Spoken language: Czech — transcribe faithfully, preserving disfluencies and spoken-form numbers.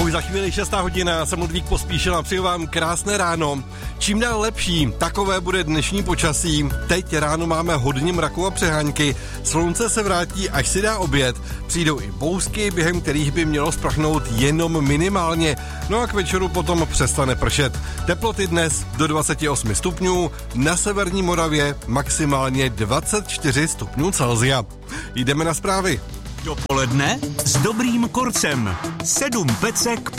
Už za chvíli šestá hodina, jsem Ludvík Pospíšil a přeju vám krásné ráno. Čím dál lepší, takové bude dnešní počasí. Teď ráno máme hodně mraku a přehánky, slunce se vrátí, až si dá oběd. Přijdou i bouzky, během kterých by mělo sprchnout jenom minimálně. No a k večeru potom přestane pršet. Teploty dnes do dvacet osm stupňů, na severní Moravě maximálně dvacet čtyři stupňů Celsia. Jdeme na zprávy. Dopoledne s dobrým korcem. Sedm pecek